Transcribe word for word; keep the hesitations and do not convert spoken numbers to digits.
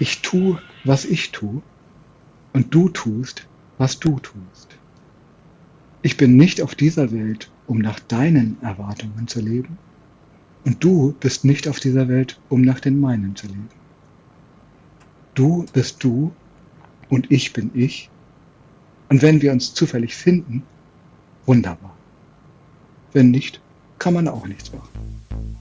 Ich tu, was ich tu, und du tust, was du tust. Ich bin nicht auf dieser Welt, um nach deinen Erwartungen zu leben, und du bist nicht auf dieser Welt, um nach den meinen zu leben. Du bist du und ich bin ich, und wenn wir uns zufällig finden, wunderbar. Wenn nicht, kann man auch nichts machen.